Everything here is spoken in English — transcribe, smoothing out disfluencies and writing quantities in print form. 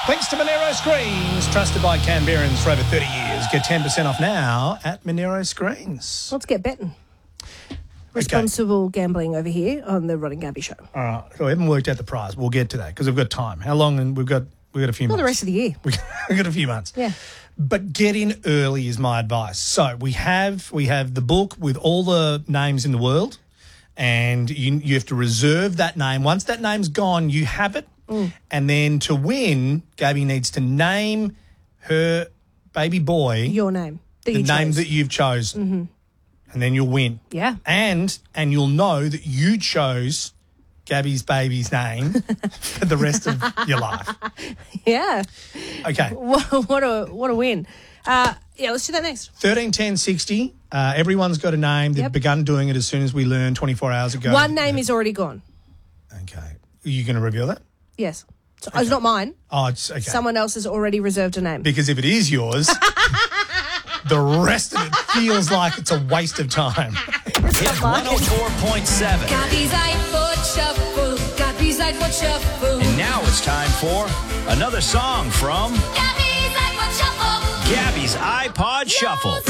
Thanks to Monero Screens, trusted by Canberrans for over 30 years. Get 10% off now at Monero Screens. Let's get betting. Responsible gambling over here on the Rod and Gabby Show. All right. So we haven't worked out the prize. We'll get to that because we've got time. How long? And we've got a few months. Well, the rest of the year. We've got a few months. Yeah. But get in early is my advice. So we have the book with all the names in the world, and you have to reserve that name. Once that name's gone, you have it. And then to win, Gabby needs to name her baby boy. Your name. The name that you've chosen. Mm-hmm. And then you'll win. Yeah. And you'll know that you chose Gabby's baby's name for the rest of your life. Yeah. Okay. What a win. Let's do that next. 13, 10, 60. Everyone's got a name. They've begun doing it as soon as we learned 24 hours ago. One name is already gone. Okay. Are you going to reveal that? Yes. So It's not mine. Oh, it's okay. Someone else has already reserved a name. Because if it is yours, the rest of it feels like it's a waste of time. Hit 104.7. Gabby's iPod Shuffle. Gabby's iPod Shuffle. And now it's time for another song from Gabby's iPod Shuffle. Gabby's iPod Shuffle.